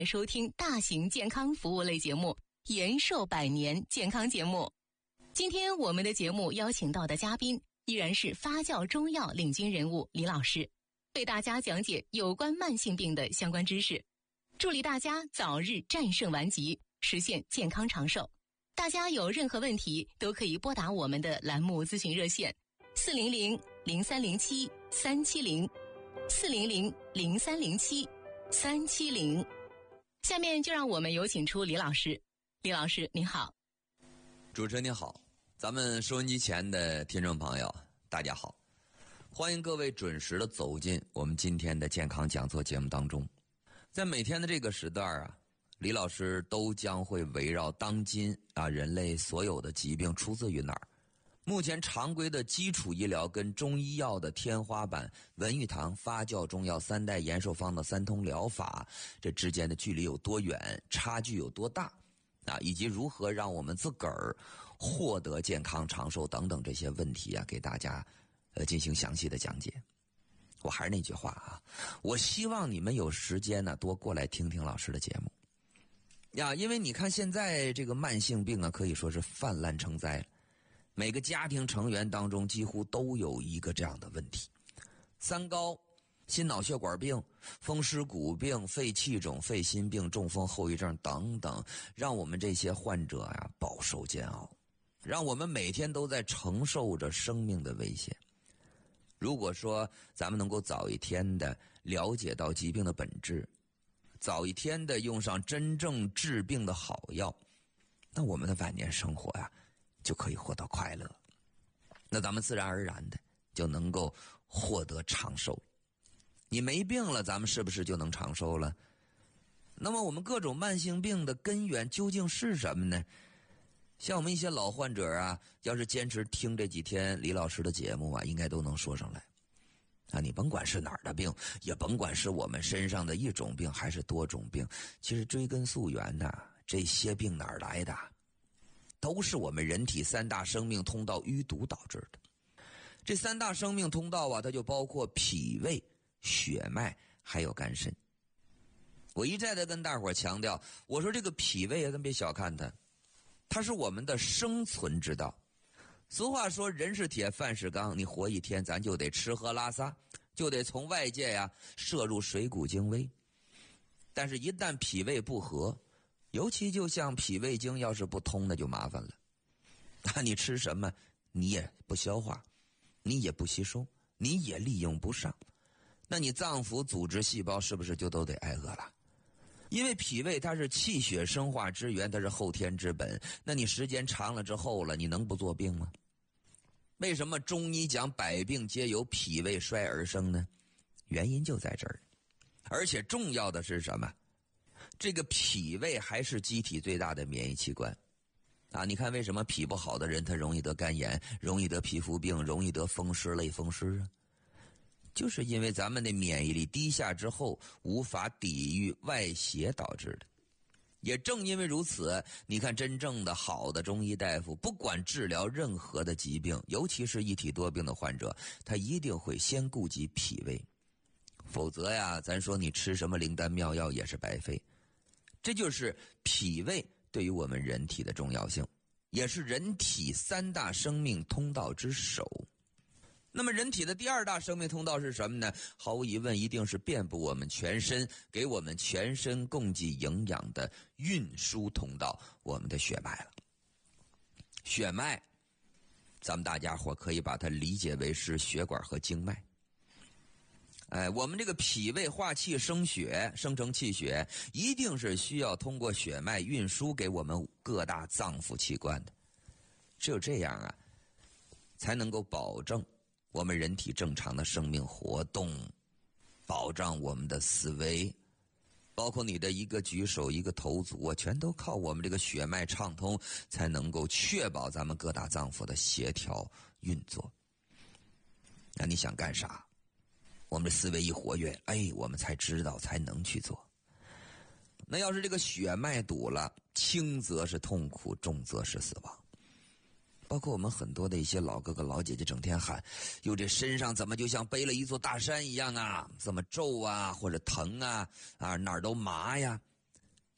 收听大型健康服务类节目《延寿百年健康节目》。今天我们的节目邀请到的嘉宾依然是发酵中药领军人物李老师，为大家讲解有关慢性病的相关知识，助力大家早日战胜顽疾，实现健康长寿。大家有任何问题都可以拨打我们的栏目咨询热线400-0307-370，400-0307-370。下面就让我们有请出李老师。李老师您好。 主持人您好，咱们收音机前的听众朋友大家好，欢迎各位准时的走进我们今天的健康讲座节目当中。在每天的这个时段啊，李老师都将会围绕当今人类所有的疾病出自于哪儿，目前常规的基础医疗跟中医药的天花板文玉堂发酵中药三代延寿方的三通疗法，这之间的距离有多远，差距有多大以及如何让我们自个儿获得健康长寿等等这些问题给大家进行详细的讲解。我还是那句话我希望你们有时间多过来听听老师的节目因为你看现在这个慢性病可以说是泛滥成灾了，每个家庭成员当中几乎都有一个这样的问题：三高、心脑血管病、风湿骨病、肺气肿、肺心病、中风后遗症等等，让我们这些患者饱受煎熬，让我们每天都在承受着生命的威胁。如果说咱们能够早一天的了解到疾病的本质，早一天的用上真正治病的好药，那我们的晚年生活就可以获得快乐，那咱们自然而然的就能够获得长寿。你没病了，咱们是不是就能长寿了？那么我们各种慢性病的根源究竟是什么呢？像我们一些老患者要是坚持听这几天李老师的节目应该都能说上来你甭管是哪儿的病，也甭管是我们身上的一种病还是多种病，其实追根溯源这些病哪儿来的？都是我们人体三大生命通道淤堵导致的。这三大生命通道它就包括脾胃、血脉还有肝肾。我一再的跟大伙儿强调，我说这个脾胃咱别小看它是我们的生存之道。俗话说人是铁饭是钢，你活一天咱就得吃喝拉撒，就得从外界摄入水谷精微。但是一旦脾胃不和，尤其就像脾胃经要是不通，那就麻烦了。那你吃什么你也不消化，你也不吸收，你也利用不上，那你脏腑组织细胞是不是就都得挨饿了？因为脾胃它是气血生化之源，它是后天之本，那你时间长了之后你能不做病吗？为什么中医讲百病皆由脾胃衰而生呢？原因就在这儿。而且重要的是什么？这个脾胃还是机体最大的免疫器官你看为什么脾不好的人他容易得肝炎，容易得皮肤病，容易得风湿类风湿就是因为咱们的免疫力低下之后无法抵御外邪导致的。也正因为如此，你看真正的好的中医大夫不管治疗任何的疾病，尤其是一体多病的患者，他一定会先顾及脾胃，否则咱说你吃什么灵丹妙药也是白费。这就是脾胃对于我们人体的重要性，也是人体三大生命通道之首。那么人体的第二大生命通道是什么呢？毫无疑问一定是遍布我们全身，给我们全身供给营养的运输通道，我们的血脉了。血脉咱们大家伙可以把它理解为是血管和经脉。我们这个脾胃化气生血，生成气血，一定是需要通过血脉运输给我们各大脏腑器官的。只有这样才能够保证我们人体正常的生命活动，保障我们的思维，包括你的一个举手一个投足全都靠我们这个血脉畅通，才能够确保咱们各大脏腑的协调运作。那你想干啥？我们的思维一活跃，我们才知道，才能去做。那要是这个血脉堵了，轻则是痛苦，重则是死亡。包括我们很多的一些老哥哥老姐姐整天喊，哟，这身上怎么就像背了一座大山一样怎么皱或者疼哪儿都麻呀。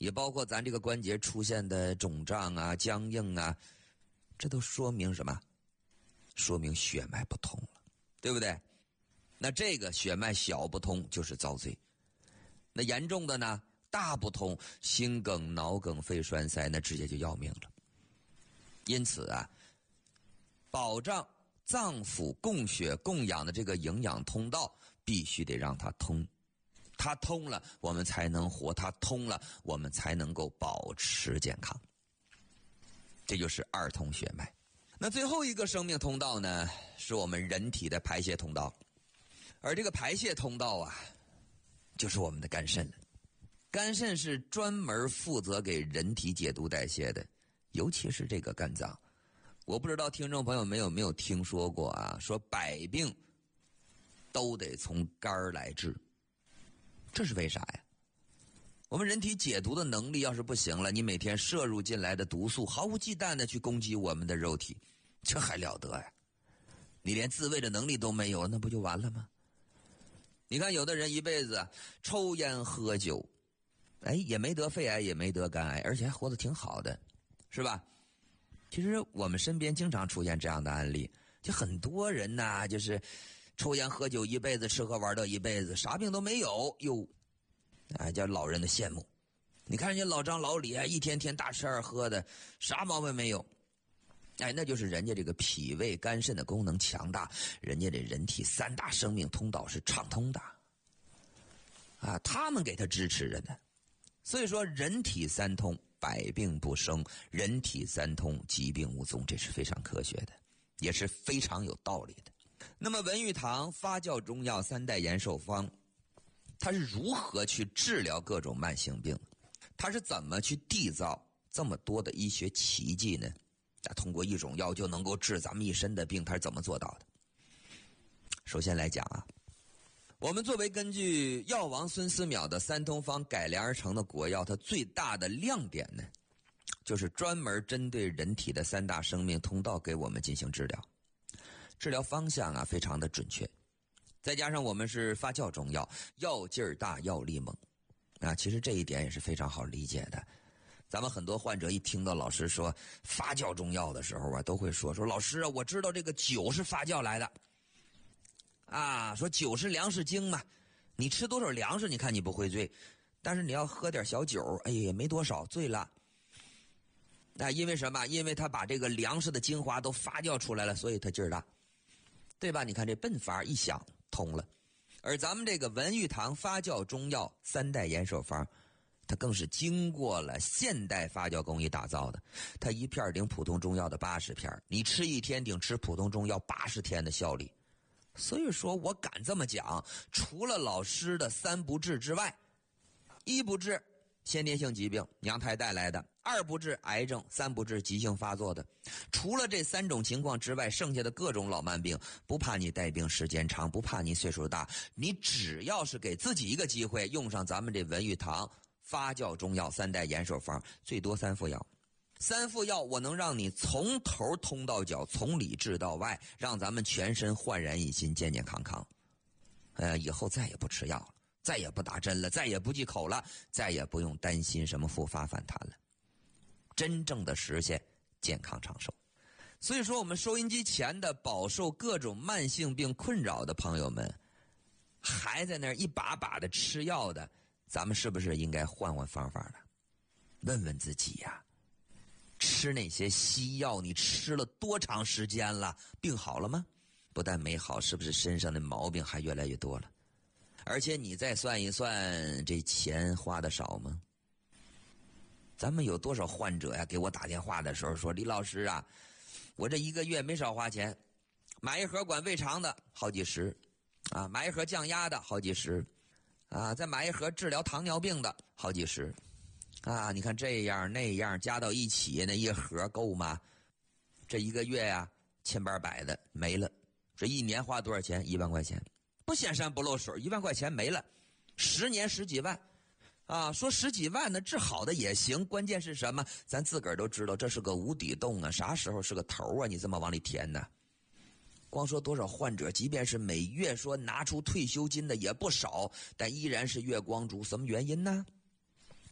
也包括咱这个关节出现的肿胀啊、僵硬啊，这都说明什么？说明血脉不通了，对不对？那这个血脉小不通就是遭罪，那严重的呢，大不通，心梗、脑梗、肺栓塞，那直接就要命了。因此啊，保障脏腑供血供养的这个营养通道必须得让它通，它通了我们才能活，它通了我们才能够保持健康。这就是二通血脉。那最后一个生命通道呢，是我们人体的排泄通道，而这个排泄通道啊，就是我们的肝肾了。肝肾是专门负责给人体解毒代谢的，尤其是这个肝脏。我不知道听众朋友们有没有听说过啊，说百病都得从肝儿来治，这是为啥呀？我们人体解毒的能力要是不行了，你每天摄入进来的毒素毫无忌惮的去攻击我们的肉体，这还了得呀？你连自卫的能力都没有，那不就完了吗？你看有的人一辈子抽烟喝酒，也没得肺癌，也没得肝癌，而且还活得挺好的，是吧？其实我们身边经常出现这样的案例，就很多人呐，就是抽烟喝酒一辈子，吃喝玩乐一辈子，啥病都没有，又叫老人的羡慕。你看人家老张老李一天天大吃二喝的，啥毛病没有。那就是人家这个脾胃肝肾的功能强大，人家这人体三大生命通道是畅通的啊，他们给他支持着呢。所以说人体三通，百病不生，人体三通，疾病无踪，这是非常科学的，也是非常有道理的。那么文玉堂发酵中药三代延寿方，它是如何去治疗各种慢性病？它是怎么去缔造这么多的医学奇迹呢？通过一种药就能够治咱们一身的病，它是怎么做到的？首先来讲啊，我们作为根据药王孙思邈的三通方改良而成的国药，它最大的亮点呢，就是专门针对人体的三大生命通道给我们进行治疗，治疗方向啊非常的准确，再加上我们是发酵中药，药劲儿大，药力猛啊，其实这一点也是非常好理解的。咱们很多患者一听到老师说发酵中药的时候啊，都会说老师啊，我知道这个酒是发酵来的啊，说酒是粮食精嘛，你吃多少粮食你看你不会醉，但是你要喝点小酒，也没多少，醉了。因为什么？因为他把这个粮食的精华都发酵出来了，所以他劲儿大，对吧？你看这笨法一想通了。而咱们这个文玉堂发酵中药三代延寿方，它更是经过了现代发酵工艺打造的，它一片顶普通中药的80片，你吃一天顶吃普通中药80天的效力。所以说我敢这么讲，除了老师的3不治之外，一不治先天性疾病娘胎带来的，二不治癌症，三不治急性发作的，除了这3种情况之外，剩下的各种老慢病，不怕你带病时间长，不怕你岁数大，你只要是给自己一个机会，用上咱们这文玉堂发酵中药三代延寿方，最多3副药，3副药我能让你从头通到脚，从里治到外，让咱们全身焕然一新，健健康康。以后再也不吃药了，再也不打针了，再也不忌口了，再也不用担心什么复发反弹了，真正的实现健康长寿。所以说我们收音机前的饱受各种慢性病困扰的朋友们，还在那儿一把把的吃药的，咱们是不是应该换换方法了？问问自己呀，吃那些西药你吃了多长时间了？病好了吗？不但没好，是不是身上的毛病还越来越多了？而且你再算一算，这钱花的少吗？咱们有多少患者呀，给我打电话的时候说，李老师啊，我这1个月没少花钱，买一盒管胃肠的好几十啊，买一盒降压的好几十啊，再买一盒治疗糖尿病的好几十啊，你看这样那样加到一起，那一盒够吗？这1个月呀，千八百的没了。这1年花多少钱？1万块钱，不显山不漏水，1万块钱没了，10年10几万啊！说10几万呢，治好的也行，关键是什么？咱自个儿都知道，这是个无底洞啊，啥时候是个头啊？你这么往里填呢？光说多少患者，即便是每月说拿出退休金的也不少，但依然是月光族，什么原因呢？